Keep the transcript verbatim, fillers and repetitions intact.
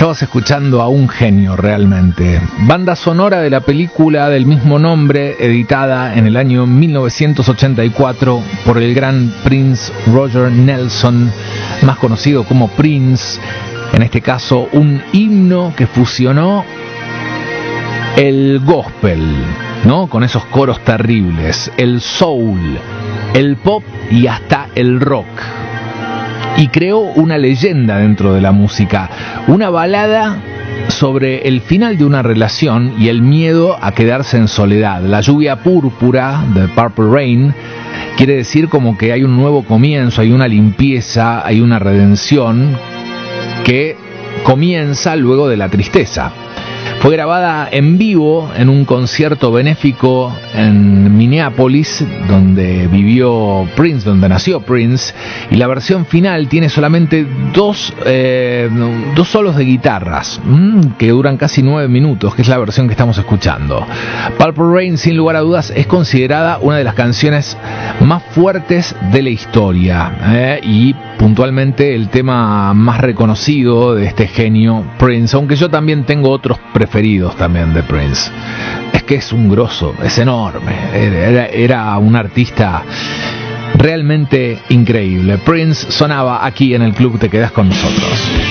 Estabas escuchando a un genio realmente. Banda sonora de la película del mismo nombre, editada en el año mil novecientos ochenta y cuatro por el gran Prince Roger Nelson, más conocido como Prince. En este caso, un himno que fusionó el gospel, ¿no? Con esos coros terribles, el soul, el pop y hasta el rock. Y creó una leyenda dentro de la música, una balada sobre el final de una relación y el miedo a quedarse en soledad. La lluvia púrpura de Purple Rain quiere decir como que hay un nuevo comienzo, hay una limpieza, hay una redención que comienza luego de la tristeza. Fue grabada en vivo en un concierto benéfico en Minneapolis, donde vivió Prince, donde nació Prince, y la versión final tiene solamente dos, eh, dos solos de guitarras, mmm, que duran casi nueve minutos, que es la versión que estamos escuchando. Purple Rain, sin lugar a dudas, es considerada una de las canciones más fuertes de la historia, eh, y puntualmente el tema más reconocido de este genio Prince, aunque yo también tengo otros preferidos también de Prince. Es que es un grosso, es enorme, era, era un artista realmente increíble. Prince sonaba aquí en el club Te Quedas con Nosotros.